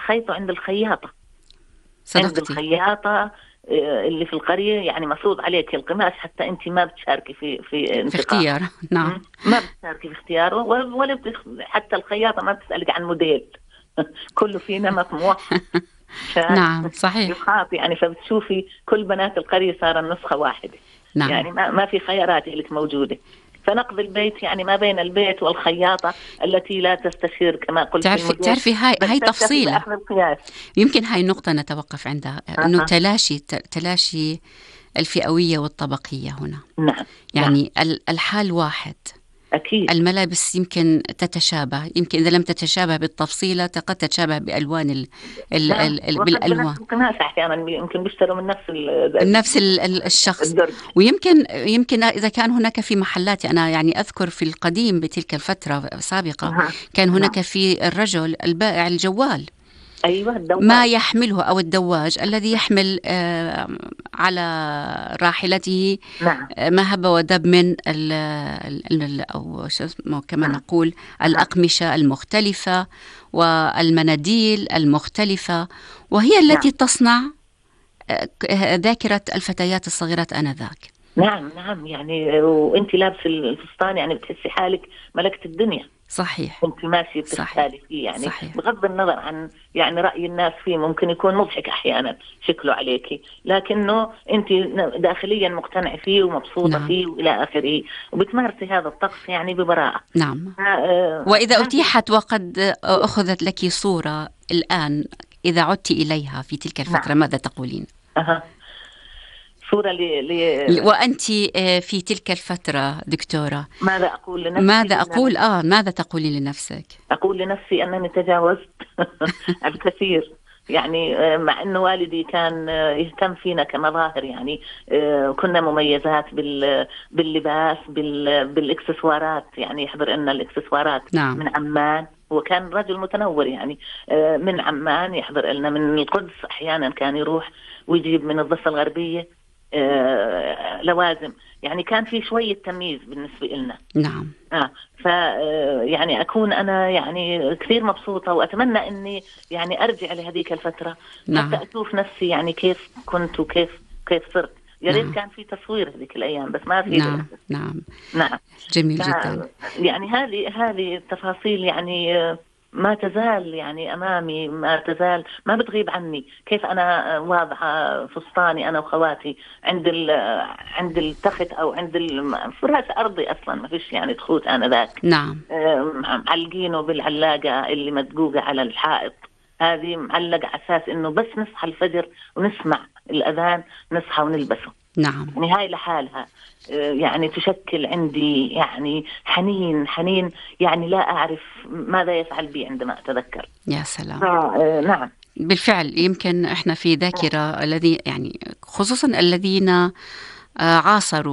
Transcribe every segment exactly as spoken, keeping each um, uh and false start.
الخيط عند الخياطة. صدقتي. عند الخياطة اللي في القرية، يعني مفروض عليك القماش، حتى أنت ما بتشاركي في في, في اختيار. نعم. ما بتشاركي في اختياره، ولا بتخ... حتى الخياطة ما بتسألك عن موديل كله في نمط موحد. نعم صحيح. يخاط يعني، فبتشوفي كل بنات القرية صار النسخة واحدة. نعم. يعني ما, ما في خيارات لك موجودة. فنقضي البيت يعني ما بين البيت والخياطة التي لا تستشير كما قلت. تعرفي تعرفي هاي هاي تفصيلة، يمكن هاي النقطة نتوقف عندها، إنه تلاشي تلاشي الفئوية والطبقية هنا. نعم. يعني نعم. الحال واحد. أكيد. الملابس يمكن تتشابه، يمكن إذا لم تتشابه بالتفصيلة قد تتشابه بألوان ال ال نعم. ال ال بالألوان. أحيانا يمكن بيشتروا من نفس نفس ال الشخص الدرج. ويمكن يمكن إذا كان هناك في محلات، أنا يعني أذكر في القديم بتلك الفترة السابقة نعم. كان هناك نعم. في الرجل البائع الجوال. أيوة الدواج. ما يحمله أو الدواج الذي يحمل آه على راحلته. نعم. مهب ودب من ال ال أو شو اسمه كما نعم. نقول الأقمشة المختلفة والمناديل المختلفة، وهي التي نعم. تصنع ذاكرة الفتيات الصغيرات آنذاك. نعم نعم. يعني وانت لابس الفستان يعني بتحسي حالك ملكة الدنيا. صحيح. انت ماشي بتختالي فيه يعني. صحيح. بغض النظر عن يعني رأي الناس فيه، ممكن يكون مضحك احيانا شكله عليكي، لكنه انت داخليا مقتنعة فيه ومبسوطة نعم. فيه والى اخره، وبتمارسي هذا الطقس يعني ببراءة. نعم. آه واذا اتيحت وقد اخذت لك صورة الان، اذا عدت اليها في تلك الفترة نعم. ماذا تقولين؟ أه. صورة ل... وأنت في تلك الفترة دكتورة ماذا أقول لنفسي؟ ماذا أقول آه ماذا تقولين لنفسك؟ أقول لنفسي أنني تجاوزت الكثير، يعني مع أنه والدي كان يهتم فينا كمظاهر، يعني كنا مميزات باللباس بالإكسسوارات، يعني يحضر لنا الإكسسوارات نعم. من عمان، وكان رجل متنور يعني من عمان، يحضر لنا من القدس أحيانا كان يروح ويجيب من الضفة الغربية آه لوازم، يعني كان في شوية تمييز بالنسبة لنا. نعم. آه ف يعني أكون أنا يعني كثير مبسوطة، وأتمنى إني يعني أرجع لهذيك الفترة نعم. حتى أشوف نفسي يعني كيف كنت وكيف كيف صرت. يا ريت نعم. كان في تصوير هذيك الأيام بس ما في. نعم نعم نعم. جميل جدا. يعني هذه هذه التفاصيل يعني ما تزال يعني أمامي، ما تزال ما بتغيب عني. كيف أنا واضعة فستاني أنا وخواتي عند عند التخت أو عند الفراش أرضي، أصلا ما فيش يعني تخوت أنا ذاك. نعم. معلقينه بالعلاقة اللي مدقوقة على الحائط، هذه معلقة أساس إنه بس نصحى الفجر ونسمع الأذان نصحى ونلبسه. نعم. يعني هاي لحالها يعني تشكل عندي يعني حنين حنين يعني لا أعرف ماذا يفعل بي عندما أتذكر. يا سلام. آه نعم بالفعل يمكن إحنا في ذاكرة الذي يعني خصوصا الذين عاصروا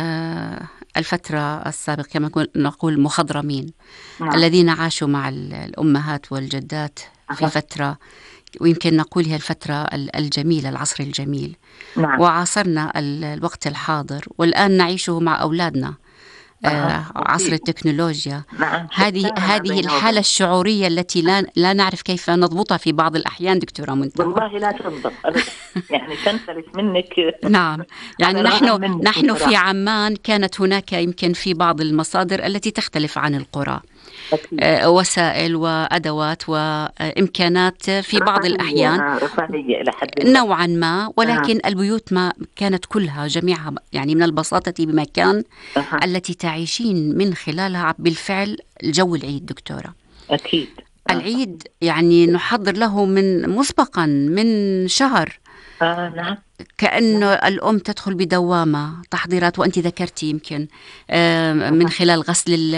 الفترة السابقة كما نقول مخضرمين. نعم. الذين عاشوا مع الأمهات والجدات في فترة ويمكن نقول هي الفترة الجميلة، العصر الجميل. نعم. وعاصرنا الوقت الحاضر والآن نعيشه مع أولادنا. آه عصر التكنولوجيا. نعم. هذه هذه الحالة الشعورية التي لا لا نعرف كيف نضبطها في بعض الأحيان دكتورة منتهى. والله لا تضبط أبدا يعني تنسلت منك. نعم يعني نحن نحن في عمان كانت هناك يمكن في بعض المصادر التي تختلف عن القرى. آه وسائل وأدوات وإمكانات في بعض الأحيان نوعا ما، ولكن آه. البيوت ما كانت كلها جميعها يعني من البساطة بمكان آه. التي تعيشين من خلالها بالفعل جو العيد دكتورة. أكيد. آه. العيد يعني نحضر له من مسبقا من شهر. آه نعم. كأنه الأم تدخل بدوامة تحضيرات، وأنت ذكرتي يمكن آه من خلال غسل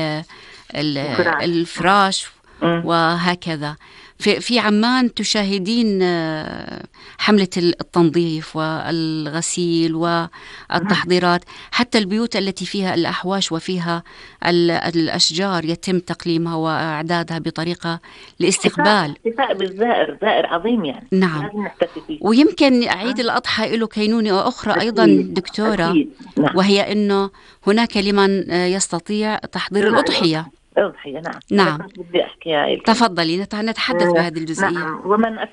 الفراش وهكذا. في في عمان تشاهدين حملة التنظيف والغسيل والتحضيرات، حتى البيوت التي فيها الأحواش وفيها الأشجار يتم تقليمها وإعدادها بطريقة لاستقبال. احتفاء بالزائر، زائر عظيم يعني. نعم. ويمكن عيد الأضحى له كينونة أخرى أيضا دكتورة. نعم. وهي أنه هناك لمن يستطيع تحضير الأضحية. أضحية. نعم. نعم. بدي أحكي تفضلي نتحدث بهذه الجزئية. نعم. ومن